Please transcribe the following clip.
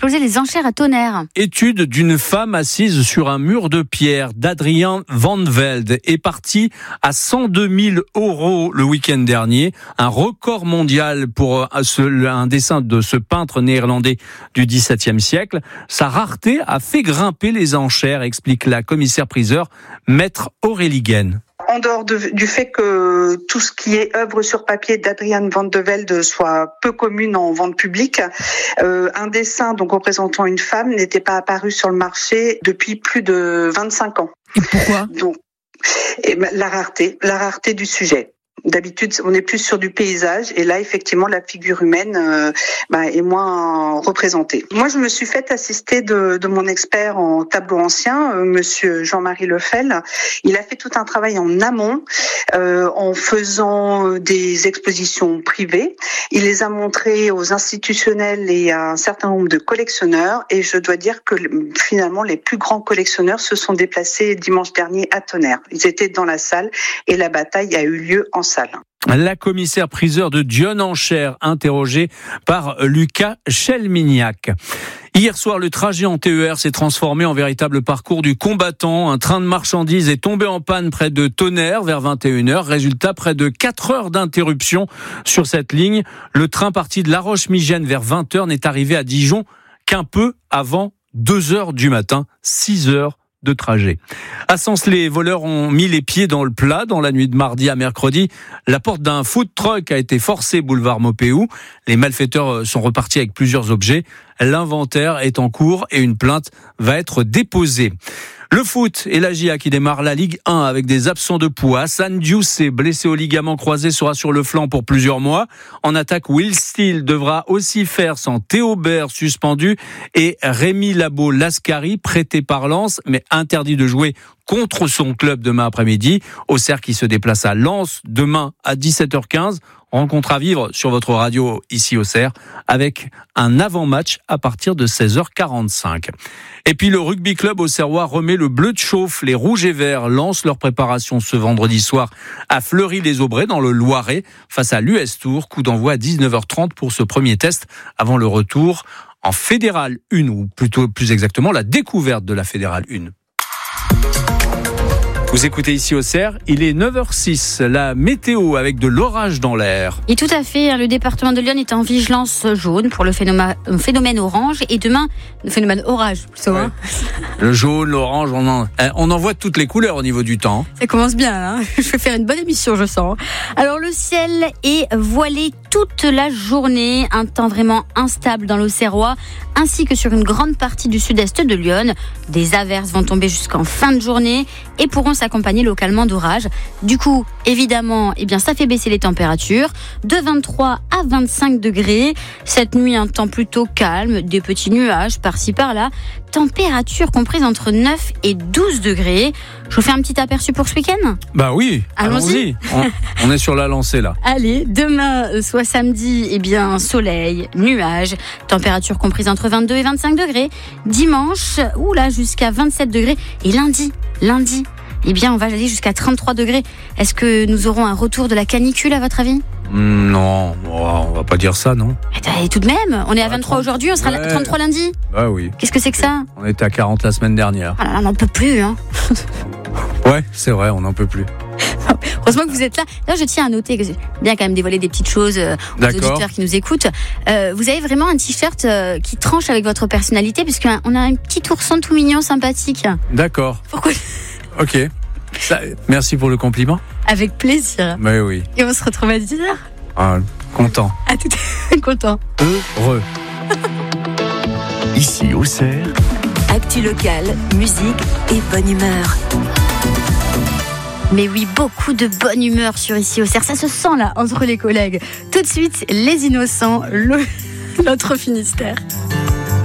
explosé les enchères à Tonnerre. Étude d'une femme assise sur un mur de pierre d'Adriaan van Velde est partie à 102 000 € le week-end dernier. Un record mondial pour un dessin de ce peintre néerlandais du XVIIe siècle. Sa rareté a fait grimper les enchères, explique la commissaire-priseur, maître Aurélie Guenne. En dehors du fait que tout ce qui est œuvre sur papier d'Adriaan van Velde soit peu commune en vente publique, un dessin donc représentant une femme n'était pas apparu sur le marché depuis plus de 25 ans. Et pourquoi ? Donc, la rareté du sujet. D'habitude, on est plus sur du paysage et là, effectivement, la figure humaine est moins représentée. Moi, je me suis fait assister de mon expert en tableau ancien, monsieur Jean-Marie Lefel. Il a fait tout un travail en amont, en faisant des expositions privées. Il les a montrées aux institutionnels et à un certain nombre de collectionneurs. Et je dois dire que finalement, les plus grands collectionneurs se sont déplacés dimanche dernier à Tonnerre. Ils étaient dans la salle et la bataille a eu lieu en salle. La commissaire-priseur de Dieune-en-Cher, interrogée par Lucas Chelmignac. Hier soir, le trajet en TER s'est transformé en véritable parcours du combattant. Un train de marchandises est tombé en panne près de Tonnerre vers 21h. Résultat, près de 4 heures d'interruption sur cette ligne. Le train parti de La Roche-Migène vers 20h n'est arrivé à Dijon qu'un peu avant 2h du matin. 6 heures de trajet. À Sens, les voleurs ont mis les pieds dans le plat dans la nuit de mardi à mercredi. La porte d'un food truck a été forcée boulevard Maupeou. Les malfaiteurs sont repartis avec plusieurs objets. L'inventaire est en cours et une plainte va être déposée. Le foot et la GIA qui démarre la Ligue 1 avec des absents de poids. Hassan Diousé, blessé au ligament croisé, sera sur le flanc pour plusieurs mois. En attaque, Will Steele devra aussi faire sans Théo Bair suspendu et Rémi Labo-Lascari prêté par Lens mais interdit de jouer contre son club demain après-midi. Auxerre qui se déplace à Lens demain à 17h15. Rencontre à vivre sur votre radio ici Auxerre avec un avant-match à partir de 16h45. Et puis le rugby club auxerrois remet le bleu de chauffe. Les rouges et verts lancent leur préparation ce vendredi soir à Fleury-les-Aubrais dans le Loiret face à l'US Tours. Coup d'envoi à 19h30 pour ce premier test avant le retour en Fédérale 1 ou plutôt plus exactement la découverte de la Fédérale 1. Vous écoutez ici Auxerre, il est 9h06, la météo avec de l'orage dans l'air. Et tout à fait, le département de Lyon est en vigilance jaune pour le phénomène orange et demain, le phénomène orage plutôt. Ouais. Le jaune, l'orange, on en voit toutes les couleurs au niveau du temps. Ça commence bien, hein. Je vais faire une bonne émission, je sens. Alors le ciel est voilé toute la journée, un temps vraiment instable dans l'Auxerrois, ainsi que sur une grande partie du sud-est de Lyon. Des averses vont tomber jusqu'en fin de journée et pourront s'accompagner localement d'orages. Du coup, évidemment, ça fait baisser les températures de 23 à 25 degrés. Cette nuit, un temps plutôt calme, des petits nuages par-ci par-là. Température comprise entre 9 et 12 degrés. Je vous fais un petit aperçu pour ce week-end ? Bah oui, allons-y. On est sur la lancée là. Allez, demain, soit samedi, soleil, nuages, température comprise entre 22 et 25 degrés. Dimanche, jusqu'à 27 degrés. Et lundi, on va aller jusqu'à 33 degrés. Est-ce que nous aurons un retour de la canicule à votre avis ? Non, on va pas dire ça, non. Et tout de même, on est à 23 aujourd'hui, on sera à 33 lundi. Bah oui. Qu'est-ce que c'est que ça ? On était à 40 la semaine dernière. Ah là, on n'en peut plus, hein. Ouais, c'est vrai, on n'en peut plus. Heureusement que vous êtes là. Là, je tiens à noter que c'est bien quand même dévoiler des petites choses aux auditeurs qui nous écoutent. Vous avez vraiment un t-shirt qui tranche avec votre personnalité, puisqu'on a un petit ourson tout mignon, sympathique. D'accord. Pourquoi ? Ok. Merci pour le compliment. Avec plaisir. Mais oui. Et on se retrouve à 10h. Content. À tout content. Heureux. Ici Auxerre. Actu locale, musique et bonne humeur. Mais oui, beaucoup de bonne humeur sur Ici Auxerre. Ça se sent là, entre les collègues. Tout de suite, les innocents, notre Finistère.